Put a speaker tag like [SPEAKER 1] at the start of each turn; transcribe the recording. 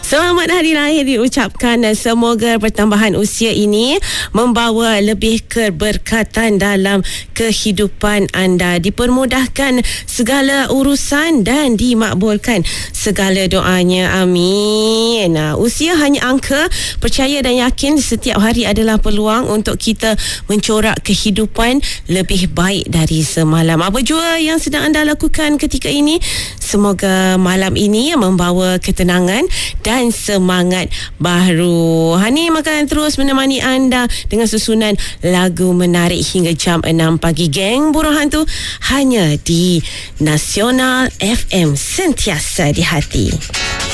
[SPEAKER 1] Selamat hari lahir diucapkan dan semoga pertambahan usia ini membawa lebih keberkatan dalam kehidupan anda, dipermudahkan segala urusan dan dimakbulkan segala doanya. Amin. Usia hanya angka, percaya dan yakin setiap hari adalah peluang untuk kita mencorak kehidupan lebih baik dari semalam. Apa jua yang sedang anda lakukan ketika ini, semoga malam ini membawa ketenangan dan semangat baru. Hani akan terus menemani anda dengan susunan lagu menarik hingga jam 6 pagi. Geng Burung Hantu hanya di Nasional FM, sentiasa di hati.